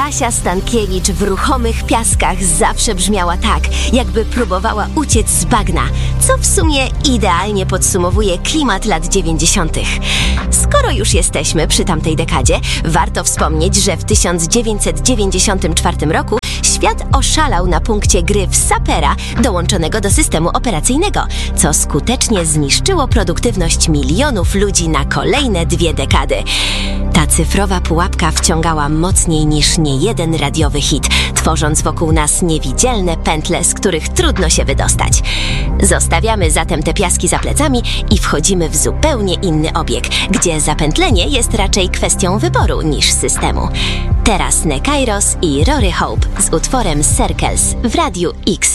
Kasia Stankiewicz w ruchomych piaskach zawsze brzmiała tak, jakby próbowała uciec z bagna, co w sumie idealnie podsumowuje klimat lat 90. Skoro już jesteśmy przy tamtej dekadzie, warto wspomnieć, że w 1994 roku świat oszalał na punkcie gry w sapera dołączonego do systemu operacyjnego, co skutecznie zniszczyło produktywność milionów ludzi na kolejne 2 dekady. Ta cyfrowa pułapka wciągała mocniej niż niejeden radiowy hit, tworząc wokół nas niewidzialne pętle, z których trudno się wydostać. Zostawiamy zatem te piaski za plecami i wchodzimy w zupełnie inny obieg, gdzie zapętlenie jest raczej kwestią wyboru niż systemu. Teraz Nekairos i Rory Hope z utworem Circles w Radiu X.